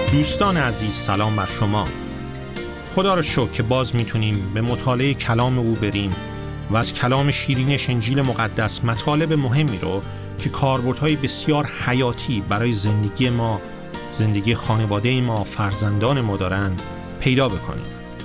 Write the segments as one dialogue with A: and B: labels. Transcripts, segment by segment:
A: دوستان عزیز، سلام بر شما. خدا را شکر که باز میتونیم به مطالعه کلام او بریم و از کلام شیرینش انجیل مقدس مطالب مهمی رو که کاربردهای بسیار حیاتی برای زندگی ما، زندگی خانواده ما، فرزندان ما دارند پیدا بکنیم.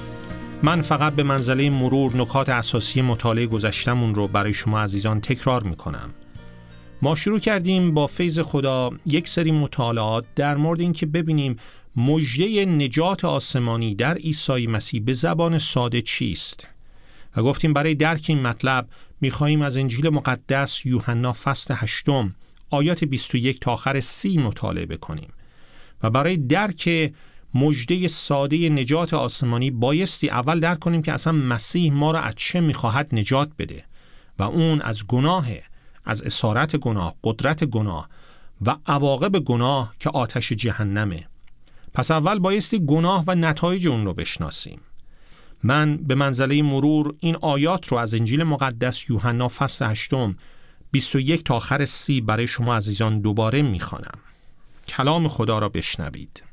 A: من فقط به منزله مرور نکات اساسی مطالعه گذشتمون رو برای شما عزیزان تکرار میکنم. ما شروع کردیم با فیض خدا یک سری مطالعات در مورد این که ببینیم مژده نجات آسمانی در عیسی مسیح به زبان ساده چیست و گفتیم برای درک این مطلب میخواییم از انجیل مقدس یوحنا فصل 8 آیات 21 تا آخر 30 مطالعه بکنیم و برای درک مژده ساده نجات آسمانی بایستی اول درک کنیم که اصلا مسیح ما را از چه میخواهد نجات بده و اون از گناهه، از اسارت گناه، قدرت گناه و عواقب گناه که آتش جهنمه. پس اول بایستی گناه و نتایج اون رو بشناسیم. من به منزله مرور این آیات رو از انجیل مقدس یوحنا فصل 8 21 تا آخر 30 برای شما عزیزان دوباره میخوانم. کلام خدا را بشنوید.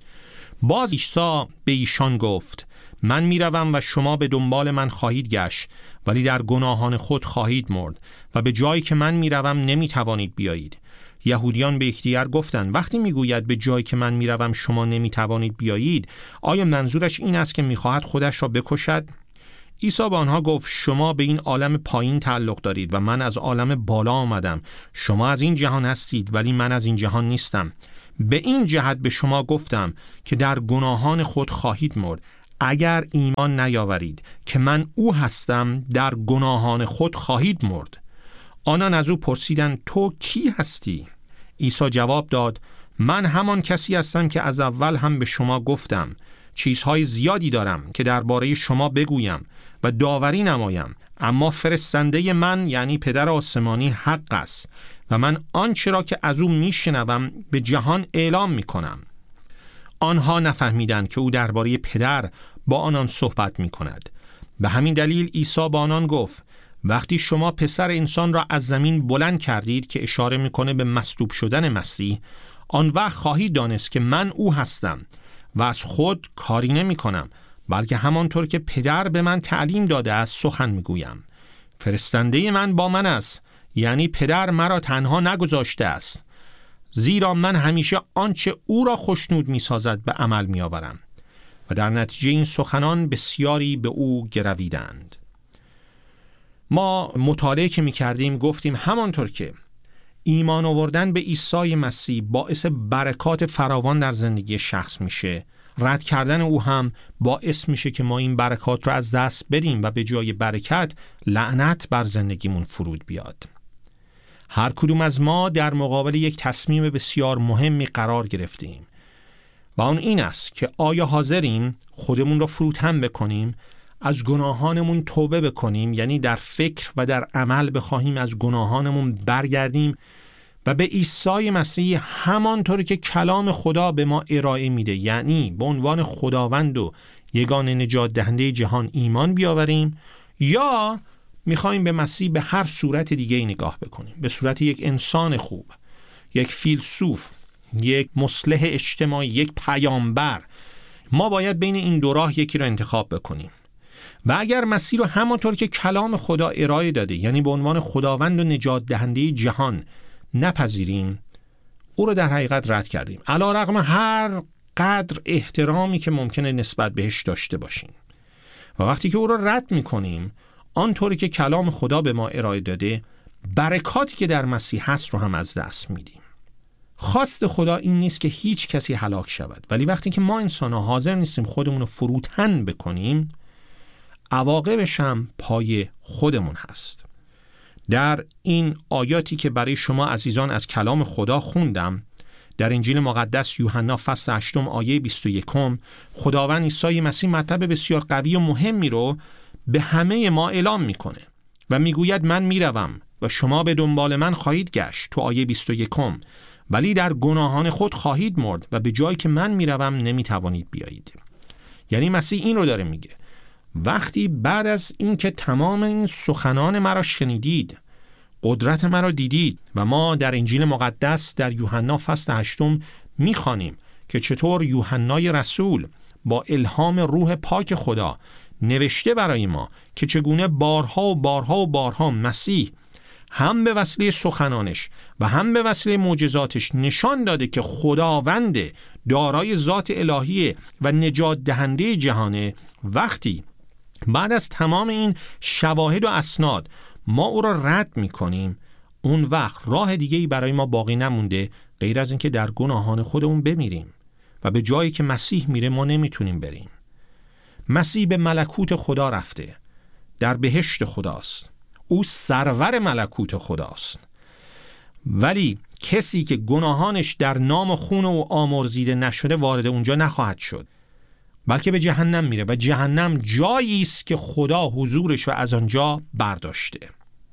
A: باز عیسی به ایشان گفت: من میروم و شما به دنبال من خواهید گشت، ولی در گناهان خود خواهید مرد و به جایی که من میروم نمیتوانید بیایید. یهودیان به یکدیگر گفتند: وقتی میگوید به جایی که من میروم شما نمیتوانید بیایید، آیا منظورش این است که میخواهد خودش را بکشد؟ عیسی به آنها گفت: شما به این عالم پایین تعلق دارید و من از عالم بالا آمدم. شما از این جهان هستید ولی من از این جهان نیستم. به این جهت به شما گفتم که در گناهان خود خواهید مرد. اگر ایمان نیاورید که من او هستم، در گناهان خود خواهید مرد. آنان از او پرسیدند: تو کی هستی؟ عیسی جواب داد: من همان کسی هستم که از اول هم به شما گفتم. چیزهای زیادی دارم که درباره شما بگویم و داوری نمایم، اما فرستنده من یعنی پدر آسمانی حق است و من آنچه را که از او میشنوم به جهان اعلام میکنم. آنها نفهمیدند که او درباره پدر با آنان صحبت میکند. به همین دلیل عیسی با آنان گفت: وقتی شما پسر انسان را از زمین بلند کردید، که اشاره میکنه به مصلوب شدن مسیح، آن وقت خواهید دانست که من او هستم و از خود کاری نمی کنم، بلکه همانطور که پدر به من تعلیم داده است سخن میگویم. فرستنده من با من است، یعنی پدر مرا تنها نگذاشته است، زیرا من همیشه آنچه او را خوشنود میسازد به عمل میآورم. و در نتیجه این سخنان بسیاری به او گرویدند. ما مطالعه که می‌کردیم گفتیم همانطور که ایمان آوردن به عیسی مسیح باعث برکات فراوان در زندگی شخص میشه، رد کردن او هم باعث میشه که ما این برکات رو از دست بدیم و به جای برکت لعنت بر زندگیمون فرود بیاد. هر کدوم از ما در مقابل یک تصمیم بسیار مهمی قرار گرفتیم و آن این است که آیا حاضریم خودمون رو فروتن بکنیم، از گناهانمون توبه بکنیم، یعنی در فکر و در عمل بخواهیم از گناهانمون برگردیم و به عیسی مسیح همانطوری که کلام خدا به ما ارائه میده، یعنی به عنوان خداوند و یگانه نجات دهنده جهان ایمان بیاوریم، یا میخوایم به مسیح به هر صورت دیگه نگاه بکنیم، به صورت یک انسان خوب، یک فیلسوف، یک مصلح اجتماعی، یک پیامبر. ما باید بین این دو راه یکی رو انتخاب بکنیم. و اگر مسیح رو همانطور که کلام خدا ارائه داده، یعنی به عنوان خداوند و نجات دهنده جهان نپذیریم، او رو در حقیقت رد کردیم، علیرغم هر قدر احترامی که ممکنه نسبت بهش داشته باشیم. و وقتی که او رو رد میکنیم آنطوری که کلام خدا به ما ارائه داده، برکاتی که در مسیح هست رو هم از دست میدیم. خواست خدا این نیست که هیچ کسی هلاک شود، ولی وقتی که ما انسان‌ها حاضر نیستیم خودمون رو فروتن بکنیم، عواقبش هم پای خودمون هست. در این آیاتی که برای شما عزیزان از کلام خدا خوندم، در انجیل مقدس یوحنا فصل 8 آیه 21 خداوند عیسی مسیح مطلب بسیار قوی و مهمی رو به همه ما اعلام میکنه و میگوید: من میروم و شما به دنبال من خواهید گشت، تو آیه 21 ولی در گناهان خود خواهید مرد و به جایی که من میروم نمیتوانید بیایید. یعنی مسیح این رو داره میگه: وقتی بعد از این که تمام این سخنان مرا شنیدید، قدرت مرا دیدید، و ما در انجیل مقدس در یوحنا فصل 8 میخوانیم که چطور یوحنای رسول با الهام روح پاک خدا نوشته برای ما که چگونه بارها و بارها و بارها مسیح هم به وسیله سخنانش و هم به وسیله معجزاتش نشان داده که خداوند دارای ذات الهی و نجات دهنده جهانه. وقتی بعد از تمام این شواهد و اسناد ما او را رد می‌کنیم، اون وقت راه دیگه‌ای برای ما باقی نمونده غیر از اینکه در گناهان خودمون بمیریم و به جایی که مسیح میره ما نمیتونیم بریم. مسیح به ملکوت خدا رفته، در بهشت خداست، او سرور ملکوت خداست. ولی کسی که گناهانش در نام و خون او آمرزیده نشده وارد اونجا نخواهد شد، بلکه به جهنم میره و جهنم جایی است که خدا حضورش رو از آنجا برداشته.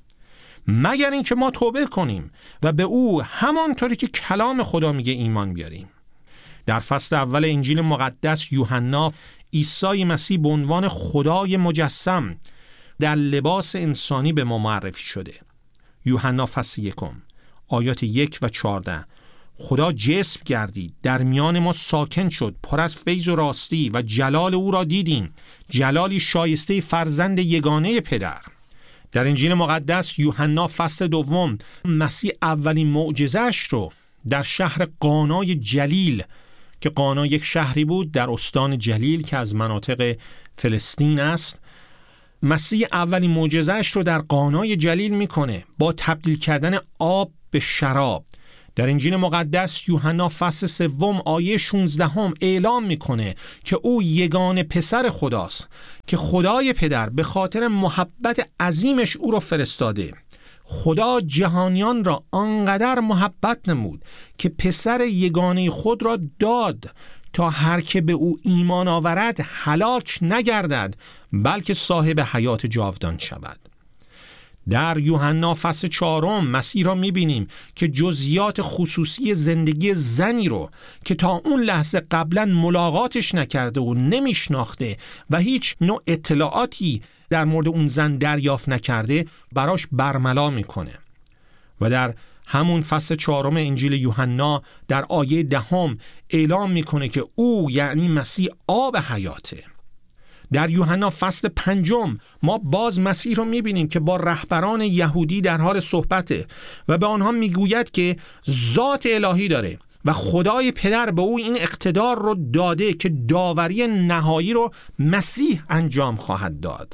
A: مگر اینکه ما توبه کنیم و به او همانطوری که کلام خدا میگه ایمان بیاریم. در فصل اول انجیل مقدس یوحنا عیسی مسیح به عنوان خدای مجسم در لباس انسانی به ما معرفی شده. یوحنا فصل 1 آیات 1 و 14: خدا جسم گردید، در میان ما ساکن شد، پر از فیض و راستی و جلال او را دیدیم، جلالی شایسته فرزند یگانه پدر. در انجیل مقدس یوحنا فصل 2 مسیح اولین معجزه‌اش رو در شهر قانای جلیل، که قانا یک شهری بود در استان جلیل که از مناطق فلسطین است، مسیح اولین معجزه‌اش رو در قانای جلیل میکنه با تبدیل کردن آب به شراب. در انجیل مقدس یوحنا فصل 3 آیه 16 اعلام میکنه که او یگانه پسر خداست که خدای پدر به خاطر محبت عظیمش او را فرستاده. خدا جهانیان را آنقدر محبت نمود که پسر یگانه خود را داد تا هر که به او ایمان آورد هلاک نگردد بلکه صاحب حیات جاودان شود. در یوحنا فصل 4 مسیح را می‌بینیم که جزئیات خصوصی زندگی زنی رو که تا اون لحظه قبلا ملاقاتش نکرده و نمیشناخته و هیچ نوع اطلاعاتی در مورد اون زن دریافت نکرده براش برملا میکنه. و در همون فصل 4 انجیل یوحنا در آیه 10 اعلام میکنه که او یعنی مسیح آب حیاته. در یوحنا فصل 5 ما باز مسیح رو میبینیم که با رهبران یهودی در حال صحبته و به آنها میگوید که ذات الهی داره و خدای پدر به او این اقتدار رو داده که داوری نهایی رو مسیح انجام خواهد داد.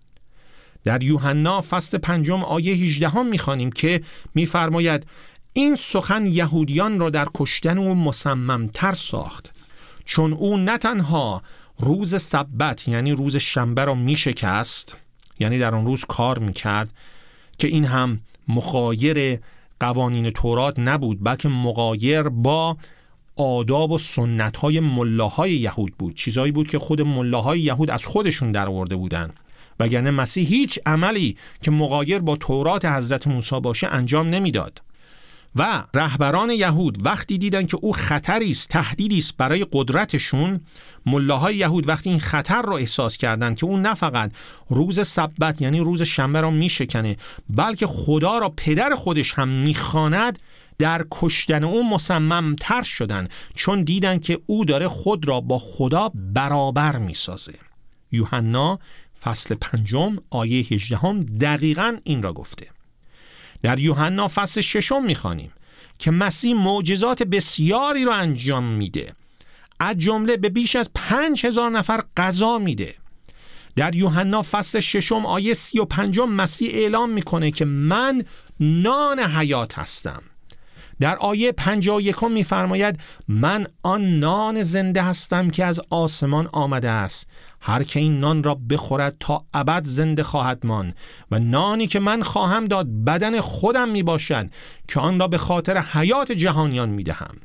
A: در یوحنا فصل 5 آیه 18 میخوانیم که میفرماید این سخن یهودیان را در کشتن او مصممتر ساخت، چون او نه تنها روز سبت یعنی روز شنبه را میشکست، یعنی در آن روز کار میکرد که این هم مغایر قوانین تورات نبود بلکه مغایر با آداب و سنت‌های ملاهای یهود بود، چیزایی بود که خود ملاهای یهود از خودشون در آورده بودن، وگرنه مسیح هیچ عملی که مغایر با تورات حضرت موسی باشه انجام نمیداد. و رهبران یهود وقتی دیدن که او خطری است، تهدیدی است برای قدرتشون، ملاهای یهود وقتی این خطر رو احساس کردند که اون نه فقط روز سبت یعنی روز شنبه را میشکنه بلکه خدا را پدر خودش هم میخواند، در کشتن او مصممتر شدن، چون دیدن که او داره خود را با خدا برابر میسازه. یوحنا فصل 5 آیه 18 دقیقاً این را گفته. در یوحنا فصل 6 میخوانیم که مسیح معجزات بسیاری رو انجام میده، از جمله به بیش از 5000 نفر غذا میده. در یوحنا فصل 6 آیه 35 مسیح اعلام میکنه که من نان حیات هستم. در آیه 51 میفرماید من آن نان زنده هستم که از آسمان آمده است، هر که این نان را بخورد تا ابد زنده خواهد ماند و نانی که من خواهم داد بدن خودم می باشد که آن را به خاطر حیات جهانیان می دهم.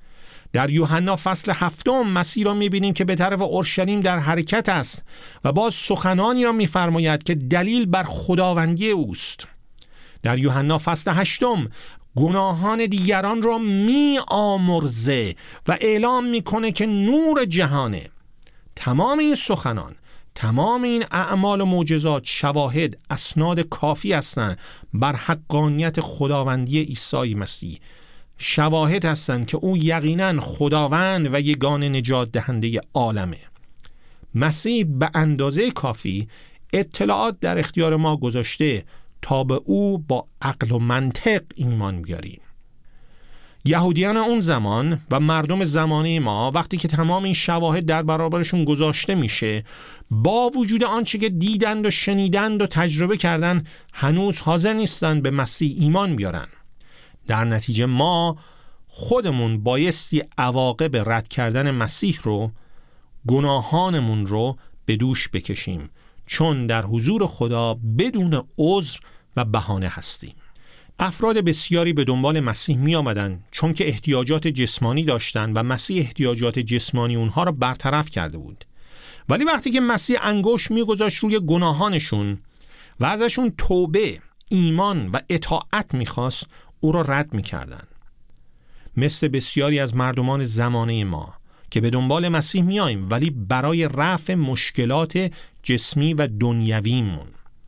A: در یوحنا فصل 7 مسیح را می بینیم که به طرف اورشلیم در حرکت است و باز سخنانی را می فرماید که دلیل بر خداوندی اوست. در یوحنا فصل 8 گناهان دیگران را می آمرزه و اعلام میکنه که نور جهانه. تمام این سخنان، تمام این اعمال و معجزات شواهد، اسناد کافی هستند بر حقانیت خداوندی عیسی مسیح. شواهد هستند که او یقیناً خداوند و یگانه نجات دهنده عالمه. مسیح به اندازه کافی اطلاعات در اختیار ما گذاشته تا به او با عقل و منطق ایمان بیاریم. یهودیان اون زمان و مردم زمانه ما وقتی که تمام این شواهد در برابرشون گذاشته میشه، با وجود آنچه که دیدند و شنیدند و تجربه کردند، هنوز حاضر نیستند به مسیح ایمان بیارن. در نتیجه ما خودمون بایستی عواقب رد کردن مسیح رو، گناهانمون رو به دوش بکشیم، چون در حضور خدا بدون عذر و بهانه هستیم. افراد بسیاری به دنبال مسیح می آمدن چون که احتیاجات جسمانی داشتن و مسیح احتیاجات جسمانی اونها را برطرف کرده بود. ولی وقتی که مسیح انگشت می گذاشت روی گناهانشون و ازشون توبه، ایمان و اطاعت می خواست، او را رد می کردن. مثل بسیاری از مردمان زمانه ما که به دنبال مسیح می آییم ولی برای رفع مشکلات جسمی و دنیویمون،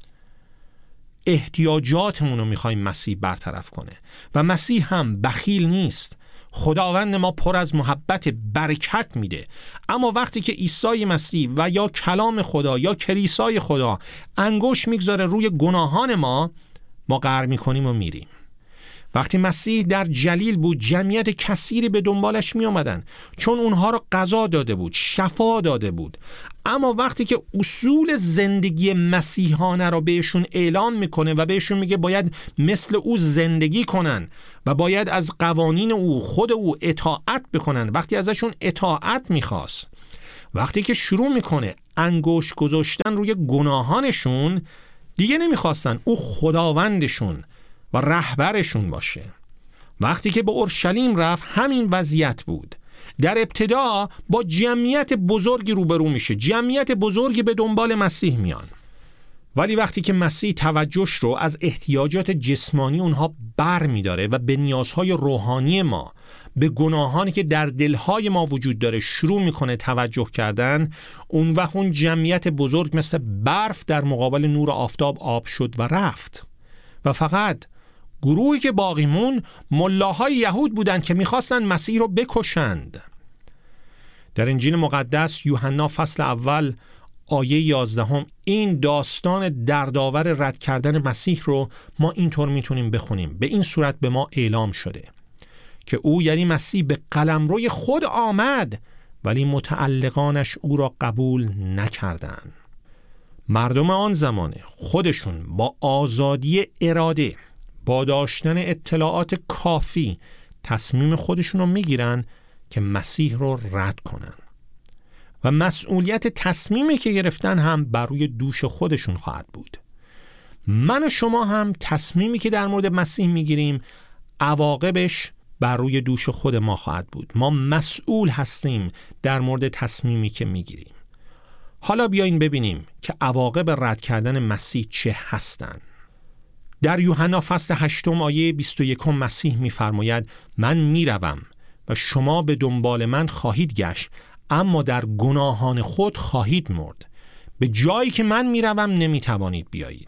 A: احتیاجاتمون رو میخوایم مسیح برطرف کنه. و مسیح هم بخیل نیست. خداوند ما پر از محبت، برکت میده. اما وقتی که عیسی مسیح و یا کلام خدا یا کلیسای خدا انگشت میگذاره روی گناهان ما قهر میکنیم و میریم. وقتی مسیح در جلیل بود، جمعیت کثیری به دنبالش می آمدن چون اونها را غذا داده بود، شفا داده بود. اما وقتی که اصول زندگی مسیحانه را بهشون اعلام میکنه و بهشون میگه باید مثل او زندگی کنن و باید از قوانین او، خود او اطاعت بکنن، وقتی ازشون اطاعت میخواست، وقتی که شروع میکنه انگشت گذاشتن روی گناهانشون، دیگه نمیخواستن او خداوندشون و رهبرشون باشه. وقتی که به اورشلیم رفت همین وضعیت بود. در ابتدا با جمعیت بزرگی روبرو میشه، جمعیت بزرگی به دنبال مسیح میان. ولی وقتی که مسیح توجهش رو از احتیاجات جسمانی اونها بر میداره و به نیازهای روحانی ما، به گناهانی که در دلهای ما وجود داره شروع میکنه توجه کردن، اون وقت اون جمعیت بزرگ مثل برف در مقابل نور آفتاب آب شد و رفت. و فقط گروهی که باقی مون ملاهای یهود بودند که میخواستن مسیح رو بکشند. در انجیل مقدس یوحنا فصل اول آیه 11 این داستان دردآور رد کردن مسیح رو ما اینطور میتونیم بخونیم. به این صورت به ما اعلام شده که او یعنی مسیح به قلمروی خود آمد ولی متعلقانش او را قبول نکردند. مردم آن زمانه خودشون با آزادی اراده، با داشتن اطلاعات کافی، تصمیم خودشون رو میگیرن که مسیح رو رد کنن و مسئولیت تصمیمی که گرفتن هم بر روی دوش خودشون خواهد بود. من و شما هم تصمیمی که در مورد مسیح میگیریم عواقبش بر روی دوش خود ما خواهد بود. ما مسئول هستیم در مورد تصمیمی که میگیریم. حالا بیاین ببینیم که عواقب رد کردن مسیح چه هستند. در یوحنا فصل 8 آیه 21 مسیح می‌فرماید من میروم و شما به دنبال من خواهید گشت اما در گناهان خود خواهید مرد. به جایی که من میروم نمیتوانید بیایید.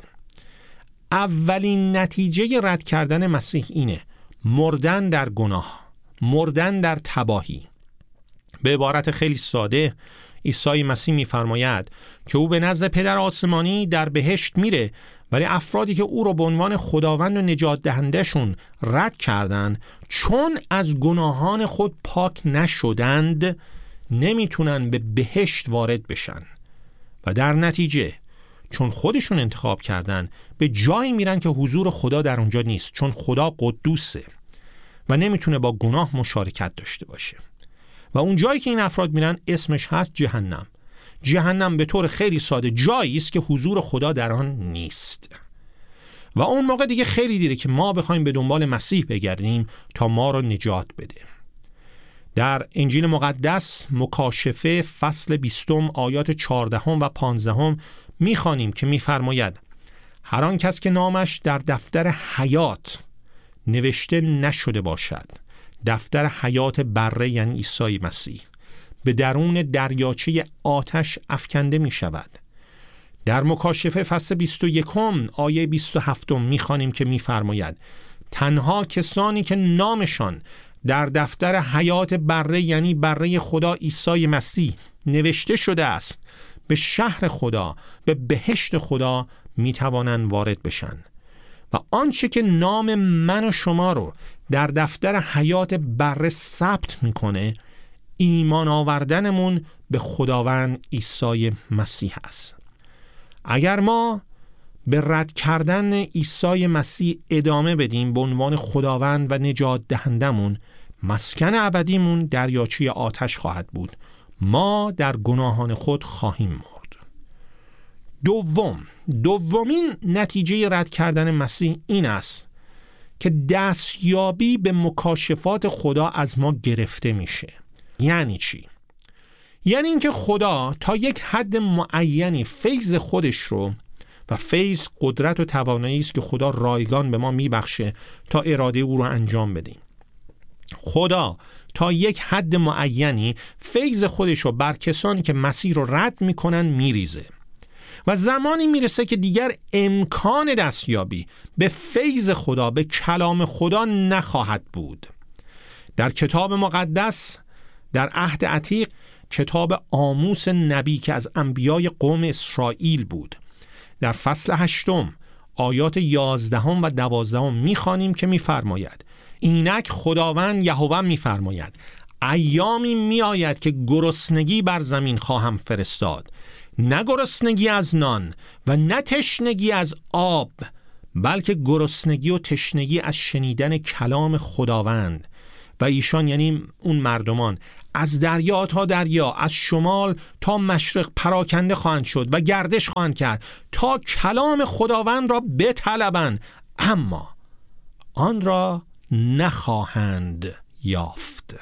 A: اولین نتیجه رد کردن مسیح اینه: مردن در گناه، مردن در تباهی. به عبارت خیلی ساده عیسی مسیح می‌فرماید که او به نزد پدر آسمانی در بهشت میره، ولی افرادی که او رو به عنوان خداوند و نجات دهندهشون رد کردن چون از گناهان خود پاک نشدند نمیتونن به بهشت وارد بشن و در نتیجه چون خودشون انتخاب کردن به جایی میرن که حضور خدا در اونجا نیست، چون خدا قدوسه و نمیتونه با گناه مشارکت داشته باشه. و اون جایی که این افراد میرن اسمش هست جهنم. جهنم به طور خیلی ساده جایی است که حضور خدا در آن نیست. و اون موقع دیگه خیلی دیره که ما بخوایم به دنبال مسیح بگردیم تا ما رو نجات بده. در انجیل مقدس مکاشفه فصل 20 آیات 14 و 15 میخوانیم که میفرماید هر آن کس که نامش در دفتر حیات نوشته نشده باشد، دفتر حیات بره یعنی عیسی مسیح، به درون دریاچه آتش افکنده می شود. در مکاشفه فصل 21 آیه 27 می خوانیم که می فرماید تنها کسانی که نامشان در دفتر حیات بره، یعنی بره خدا عیسی مسیح نوشته شده است، به شهر خدا، به بهشت خدا می توانند وارد بشن. و آنچه که نام من و شما رو در دفتر حیات بره ثبت میکنه ایمان آوردنمون به خداوند عیسی مسیح است. اگر ما به رد کردن عیسی مسیح ادامه بدیم به عنوان خداوند و نجات دهندمون، مسکن ابدیمون دریاچه آتش خواهد بود. ما در گناهان خود خواهیم مرد. دومین نتیجه رد کردن مسیح این است که دستیابی به مکاشفات خدا از ما گرفته میشه. یعنی چی؟ یعنی اینکه خدا تا یک حد معینی فیض خودش رو، و فیض قدرت و توانایی است که خدا رایگان به ما میبخشه تا اراده او رو انجام بدیم. خدا تا یک حد معینی فیض خودش رو بر کسانی که مسیح رو رد میکنن میریزه و زمانی میرسه که دیگر امکان دستیابی به فیض خدا، به کلام خدا نخواهد بود. در کتاب مقدس، در عهد عتیق، کتاب آموس نبی که از انبیای قوم اسرائیل بود، در فصل 8 آیات 11 و 12 میخوانیم که میفرماید: اینک خداوند یهوه میفرماید ایامی میآید که گرسنگی بر زمین خواهم فرستاد، نه گرسنگی از نان و نه تشنگی از آب، بلکه گرسنگی و تشنگی از شنیدن کلام خداوند. و ایشان یعنی اون مردمان از دریا تا دریا، از شمال تا مشرق پراکنده خواهند شد و گردش خواهند کرد تا کلام خداوند را بطلبند، اما آن را نخواهند یافت.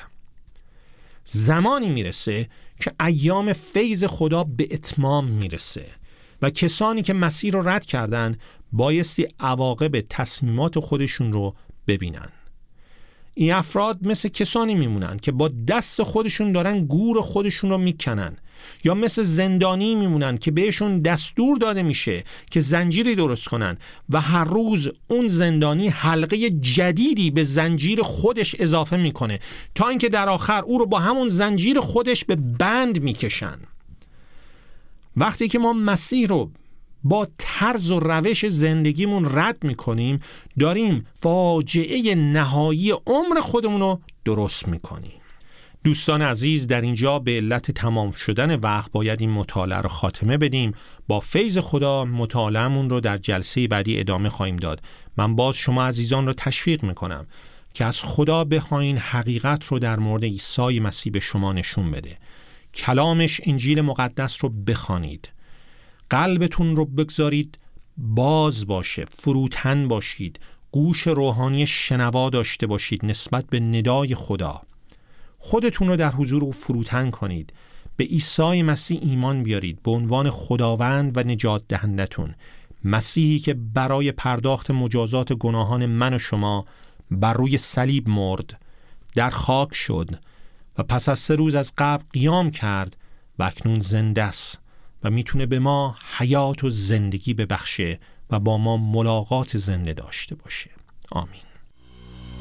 A: زمانی میرسه که ایام فیض خدا به اتمام میرسه و کسانی که مسیح رو رد کردن بایستی عواقب تصمیمات خودشون رو ببینن. این افراد مثل کسانی میمونن که با دست خودشون دارن گور خودشون رو میکنن، یا مثل زندانی میمونن که بهشون دستور داده میشه که زنجیری درست کنن و هر روز اون زندانی حلقه جدیدی به زنجیر خودش اضافه میکنه تا اینکه در آخر او رو با همون زنجیر خودش به بند میکشن. وقتی که ما مسیح رو با طرز و روش زندگیمون رد میکنیم، داریم فاجعه نهایی عمر خودمون رو درست میکنیم. دوستان عزیز، در اینجا به علت تمام شدن وقت باید این مطالعه رو خاتمه بدیم. با فیض خدا مطالعه‌مون رو در جلسه بعدی ادامه خواهیم داد. من باز شما عزیزان رو تشویق میکنم که از خدا بخواین حقیقت رو در مورد عیسی مسیح به شما نشون بده. کلامش، انجیل مقدس رو بخوانید، قلبتون رو بگذارید باز باشه، فروتن باشید، گوش روحانی شنوا داشته باشید نسبت به ندای خدا. خودتون رو در حضور او فروتن کنید، به عیسی مسیح ایمان بیارید به عنوان خداوند و نجات دهندتون، مسیحی که برای پرداخت مجازات گناهان من و شما بر روی صلیب مرد، در خاک شد و پس از 3 روز از قبر قیام کرد و اکنون زنده است و میتونه به ما حیات و زندگی ببخشه و با ما ملاقات زنده داشته باشه. آمین.